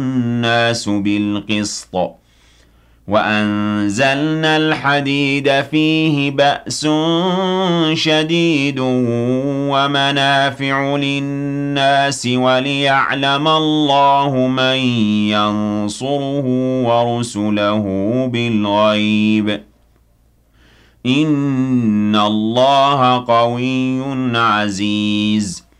النَّاسُ بِالْقِسْطِ ۖ وَأَنزَلْنَا الْحَدِيدَ فِيهِ بَأْسٌ شَدِيدٌ وَمَنَافِعُ لِلنَّاسِ وَلِيَعْلَمَ اللَّهُ مَن يَنصُرُهُ وَرُسُلَهُ بِالْغَيْبِ ۚ إِنَّ اللَّهَ قَوِيٌّ عَزِيزٌ.